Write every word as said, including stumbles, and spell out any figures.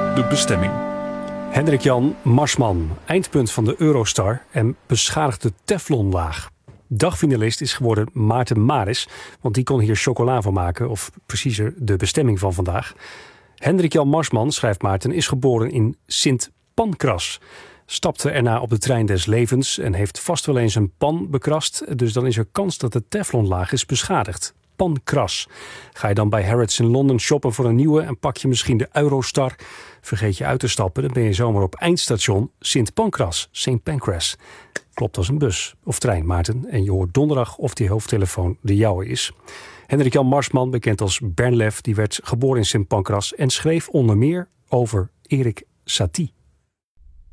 de bestemming. Hendrik-Jan Marsman, eindpunt van de Eurostar en beschadigde teflonlaag. Dagfinalist is geworden Maarten Maris, want die kon hier chocola van maken, of preciezer de bestemming van vandaag. Hendrik-Jan Marsman, schrijft Maarten, is geboren in Sint Pancras. Stapte erna op de trein des levens en heeft vast wel eens een pan bekrast. Dus dan is er kans dat de teflonlaag is beschadigd. Pancras. Ga je dan bij Harrods in Londen shoppen voor een nieuwe en pak je misschien de Eurostar. Vergeet je uit te stappen, dan ben je zomaar op eindstation Sint Pancras. Saint Pancras. Klopt als een bus of trein, Maarten. En je hoort donderdag of die hoofdtelefoon de jouwe is. Hendrik-Jan Marsman, bekend als Bernlef, die werd geboren in Sint Pancras en schreef onder meer over Erik Satie.